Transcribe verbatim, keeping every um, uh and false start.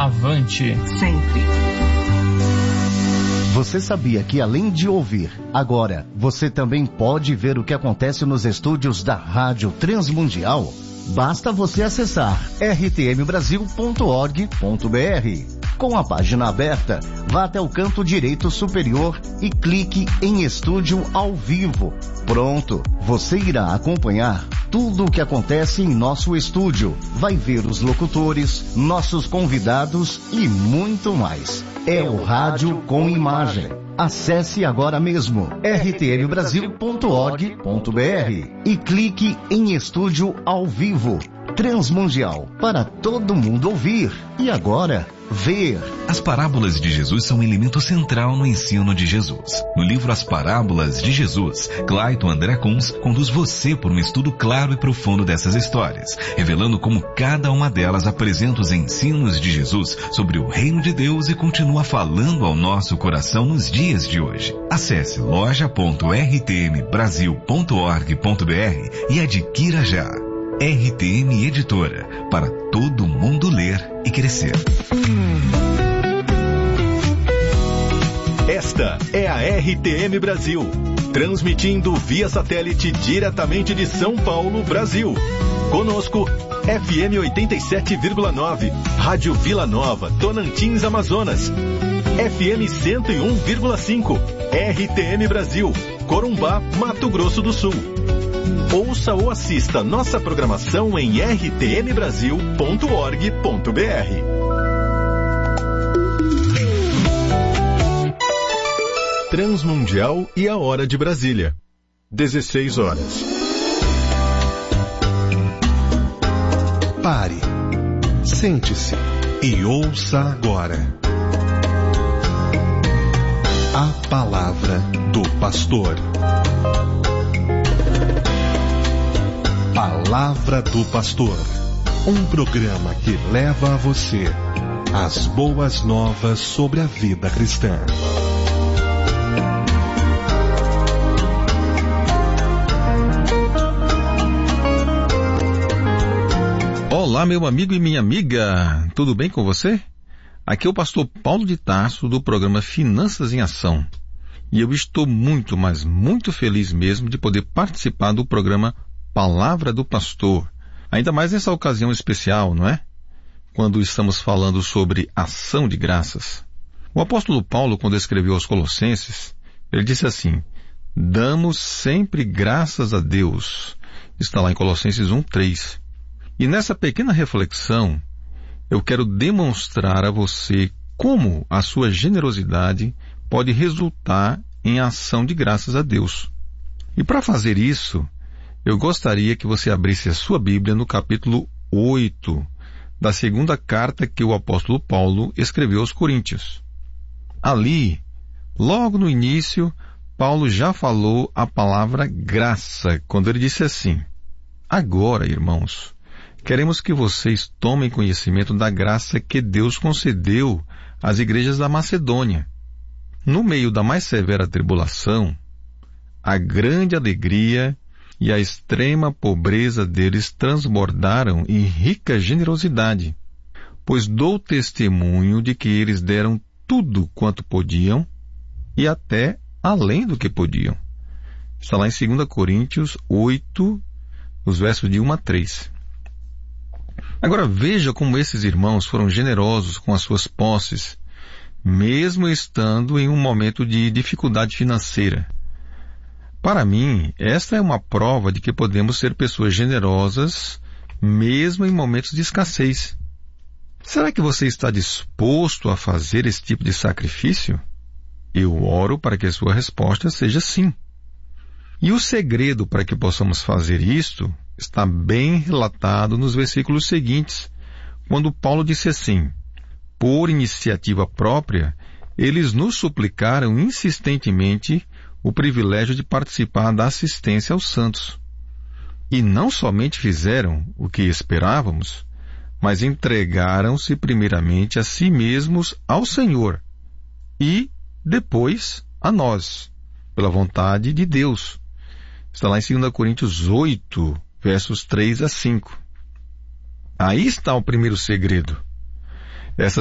avante. Sempre. Você sabia que além de ouvir, agora você também pode ver o que acontece nos estúdios da Rádio Transmundial? Basta você acessar r t m brasil ponto org ponto b r. Com a página aberta, vá até o canto direito superior e clique em Estúdio ao Vivo. Pronto, você irá acompanhar tudo o que acontece em nosso estúdio. Vai ver os locutores, nossos convidados e muito mais. É o Rádio com Imagem. Acesse agora mesmo r t m brasil ponto org ponto b r e clique em Estúdio ao Vivo. Transmundial, para todo mundo ouvir. E agora, ver. As parábolas de Jesus são um elemento central no ensino de Jesus. No livro As Parábolas de Jesus, Clayton André Kunz conduz você por um estudo claro e profundo dessas histórias, revelando como cada uma delas apresenta os ensinos de Jesus sobre o reino de Deus e continua falando ao nosso coração nos dias de hoje. Acesse loja ponto r t m brasil ponto org ponto b r e adquira já. R T M Editora, para todo mundo ler e crescer. Esta é a R T M Brasil, transmitindo via satélite diretamente de São Paulo, Brasil. Conosco, F M oitenta e sete vírgula nove, Rádio Vila Nova, Tonantins, Amazonas. F M cento e um vírgula cinco, R T M Brasil, Corumbá, Mato Grosso do Sul. Ouça ou assista nossa programação em r t m brasil ponto org ponto b r. Transmundial e a hora de Brasília. dezesseis horas. Pare, sente-se e ouça agora a palavra do pastor. Palavra do Pastor, um programa que leva a você as boas novas sobre a vida cristã. Olá, meu amigo e minha amiga, tudo bem com você? Aqui é o pastor Paulo de Tarso do programa Finanças em Ação. E eu estou muito, mas muito feliz mesmo de poder participar do programa Palavra do Pastor, ainda mais nessa ocasião especial, não é? Quando estamos falando sobre ação de graças. O apóstolo Paulo, quando escreveu aos Colossenses, ele disse assim: damos sempre graças a Deus. Está lá em Colossenses um, três. E nessa pequena reflexão, eu quero demonstrar a você como a sua generosidade pode resultar em ação de graças a Deus. E para fazer isso, eu gostaria que você abrisse a sua Bíblia no capítulo oito da segunda carta que o apóstolo Paulo escreveu aos Coríntios. Ali, logo no início, Paulo já falou a palavra graça, quando ele disse assim: agora, irmãos, queremos que vocês tomem conhecimento da graça que Deus concedeu às igrejas da Macedônia. No meio da mais severa tribulação, a grande alegria e a extrema pobreza deles transbordaram em rica generosidade, pois dou testemunho de que eles deram tudo quanto podiam e até além do que podiam. Está lá em dois Coríntios oito, os versos de um a três. Agora veja como esses irmãos foram generosos com as suas posses, mesmo estando em um momento de dificuldade financeira. Para mim, esta é uma prova de que podemos ser pessoas generosas, mesmo em momentos de escassez. Será que você está disposto a fazer esse tipo de sacrifício? Eu oro para que a sua resposta seja sim. E o segredo para que possamos fazer isto está bem relatado nos versículos seguintes, quando Paulo disse assim: por iniciativa própria, eles nos suplicaram insistentemente o privilégio de participar da assistência aos santos. E não somente fizeram o que esperávamos, mas entregaram-se primeiramente a si mesmos ao Senhor e, depois, a nós, pela vontade de Deus. Está lá em dois Coríntios oito, versos três a cinco. Aí está o primeiro segredo.